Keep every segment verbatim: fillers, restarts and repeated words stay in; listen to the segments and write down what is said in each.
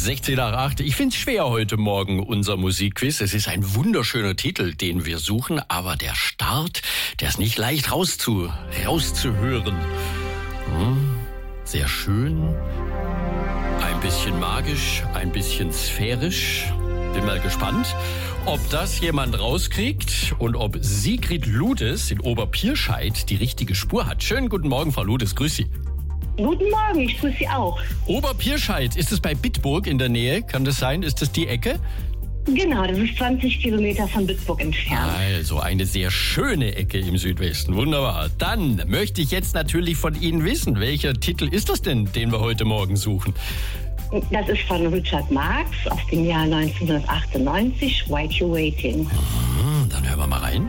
sechzehn nach acht. Ich finde es schwer heute Morgen, unser Musikquiz. Es ist ein wunderschöner Titel, den wir suchen, aber der Start, der ist nicht leicht rauszu, rauszuhören. Hm, sehr schön, ein bisschen magisch, ein bisschen sphärisch. Bin mal gespannt, ob das jemand rauskriegt und ob Sigrid Ludes in Oberpirscheid die richtige Spur hat. Schönen guten Morgen, Frau Ludes, grüß Sie. Guten Morgen, ich grüße Sie auch. Oberpirscheid, ist es bei Bitburg in der Nähe? Kann das sein? Ist das die Ecke? Genau, das ist zwanzig Kilometer von Bitburg entfernt. Also eine sehr schöne Ecke im Südwesten. Wunderbar. Dann möchte ich jetzt natürlich von Ihnen wissen, welcher Titel ist das denn, den wir heute Morgen suchen? Das ist von Richard Marx aus dem Jahr neunzehnhundertachtundneunzig, While You're Waiting. Hm, dann hören wir mal rein.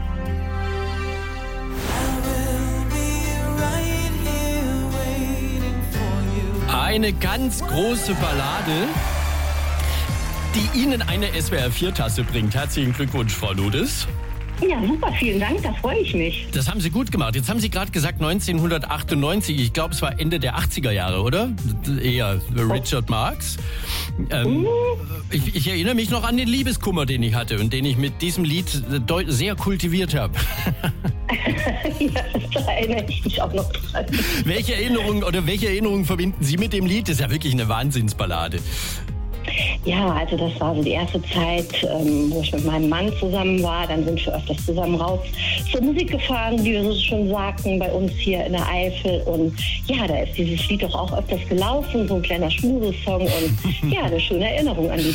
Eine ganz große Ballade, die Ihnen eine S W R vier Tasse bringt. Herzlichen Glückwunsch, Frau Ludes. Ja, super, vielen Dank, da freue ich mich. Das haben Sie gut gemacht. Jetzt haben Sie gerade gesagt neunzehnhundertachtundneunzig. Ich glaube, es war Ende der achtziger Jahre, oder? Eher Richard Marx. Ähm, mhm. ich, ich erinnere mich noch an den Liebeskummer, den ich hatte und den ich mit diesem Lied sehr kultiviert habe. Ja, da erinnere ich mich auch noch dran. Welche Erinnerungen oder welche Erinnerungen verbinden Sie mit dem Lied? Das ist ja wirklich eine Wahnsinnsballade. Ja, also das war so die erste Zeit, ähm, wo ich mit meinem Mann zusammen war. Dann sind wir öfters zusammen raus zur Musik gefahren, wie wir so schon sagten, bei uns hier in der Eifel. Und ja, da ist dieses Lied doch auch öfters gelaufen, so ein kleiner Schmusesong. Und ja, eine schöne Erinnerung an die